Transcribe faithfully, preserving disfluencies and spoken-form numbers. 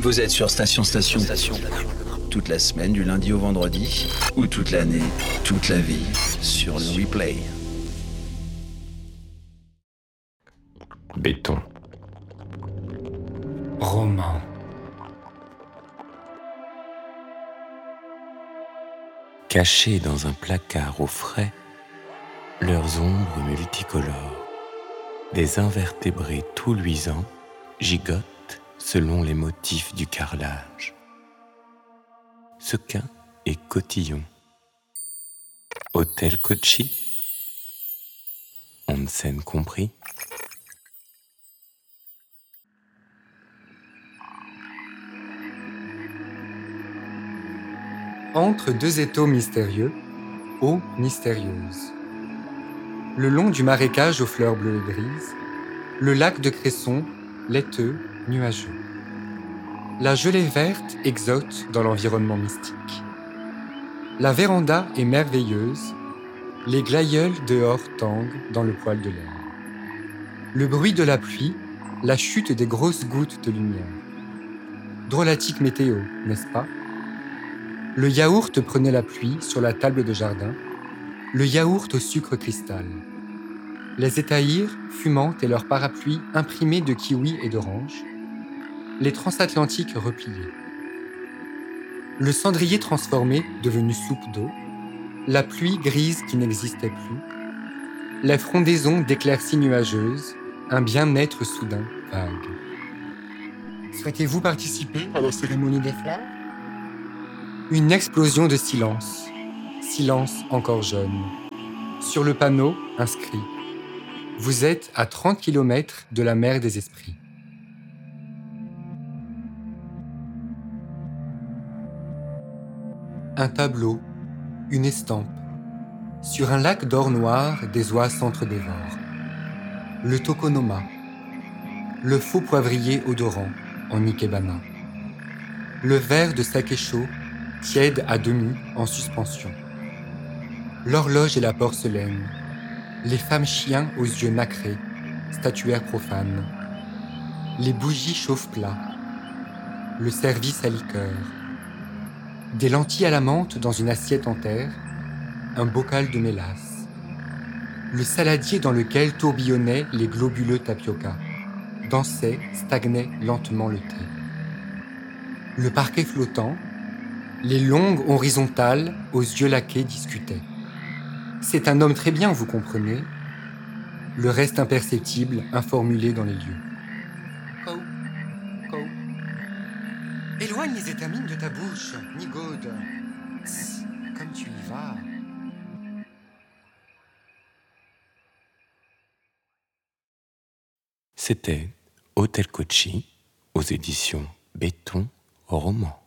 Vous êtes sur Station Station. Station. Toute la semaine, du lundi au vendredi, ou toute l'année, toute la vie, sur le replay. Béton. Roman. Cachés dans un placard au frais, leurs ombres multicolores, des invertébrés tout luisants gigotent selon les motifs du carrelage. Sequins et cotillons. Hôtel Kochi, onsen compris. Entre deux étaux mystérieux, eau mystérieuse. Le long du marécage aux fleurs bleues et grises, le lac de Cresson, laiteux, nuageux. La gelée verte exote dans l'environnement mystique. La véranda est merveilleuse, les glaïeuls dehors tanguent dans le poil de l'air. Le bruit de la pluie, la chute des grosses gouttes de lumière. Drôlatique météo, n'est-ce pas ? Le yaourt prenait la pluie sur la table de jardin, le yaourt au sucre cristal. Les étahirs fumantes et leurs parapluies imprimés de kiwi et d'orange, les transatlantiques repliés. Le cendrier transformé, devenu soupe d'eau, la pluie grise qui n'existait plus, les frondaisons d'éclaircies nuageuses, un bien-être soudain vague. Souhaitez-vous participer à la cérémonie des fleurs ? Une explosion de silence, silence encore jeune. Sur le panneau, inscrit « Vous êtes à trente kilomètres de la mer des esprits ». Un tableau, une estampe. Sur un lac d'or noir, des oies s'entre-dévorent. Le tokonoma. Le faux poivrier odorant en ikebana. Le verre de saké chaud, tiède à demi en suspension. L'horloge et la porcelaine. Les femmes chiens aux yeux nacrés, statuaires profanes. Les bougies chauffe-plat. Le service à liqueur. Des lentilles à la menthe dans une assiette en terre, un bocal de mélasse. Le saladier dans lequel tourbillonnaient les globuleux tapioca, dansait, stagnait lentement le thé. Le parquet flottant, les longues horizontales aux yeux laqués discutaient. C'est un homme très bien, vous comprenez. Le reste imperceptible, informulé dans les lieux. Kou, kou. Éloigne les étamines de ta bouche, Nigaude. Tss, comme tu y vas. C'était Hôtel Kochi aux éditions Béton Roman.